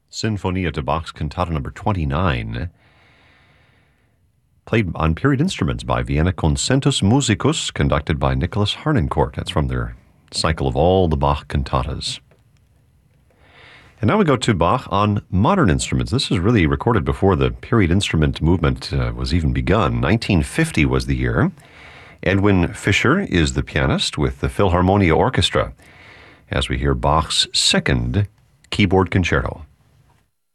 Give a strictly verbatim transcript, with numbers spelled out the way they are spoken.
Sinfonia to Bach's Cantata number twenty-nine, played on period instruments by Vienna Concentus Musicus, conducted by Nicholas Harnoncourt. That's from their cycle of all the Bach cantatas. And now we go to Bach on modern instruments. This is really recorded before the period instrument movement uh, was even begun. nineteen fifty was the year. Edwin Fischer is the pianist with the Philharmonia Orchestra, as we hear Bach's second keyboard concerto.